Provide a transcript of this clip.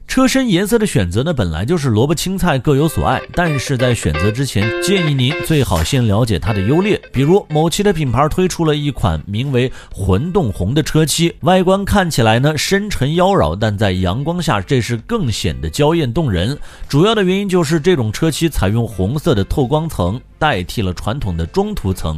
车身颜色的选择呢，本来就是萝卜青菜各有所爱，但是在选择之前，建议您最好先了解它的优劣。比如某汽的品牌推出了一款名为混动红的车漆，外观看起来呢深沉妖娆，但在阳光下这是更显得娇艳动人。主要的原因就是这种车漆采用红色的透光层，代替了传统的中涂层，